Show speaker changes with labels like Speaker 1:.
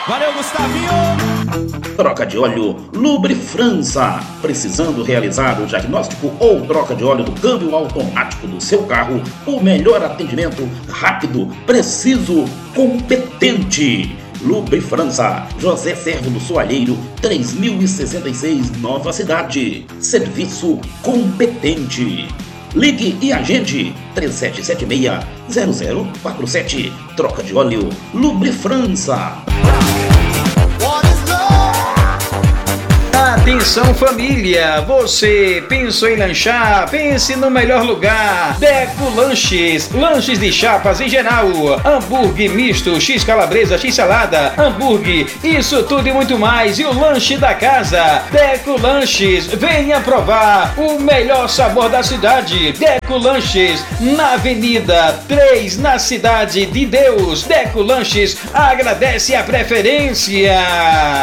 Speaker 1: Valeu, Gustavinho!
Speaker 2: Troca de óleo Lubrifrança. Precisando realizar o diagnóstico ou troca de óleo do câmbio automático do seu carro? O melhor atendimento, rápido, preciso, competente. Lubrifrança, José Servo do Soalheiro, 3066, Nova Cidade. Serviço competente. Ligue e agende 3776-0047. Troca de óleo Lubrifrança.
Speaker 3: Atenção família, você pensou em lanchar? Pense no melhor lugar. Deco Lanches, lanches de chapas em geral, hambúrguer misto, x calabresa, x salada, hambúrguer, isso tudo e muito mais. E o lanche da casa, Deco Lanches, venha provar o melhor sabor da cidade. Deco Lanches, na Avenida 3, na Cidade de Deus. Deco Lanches agradece a preferência.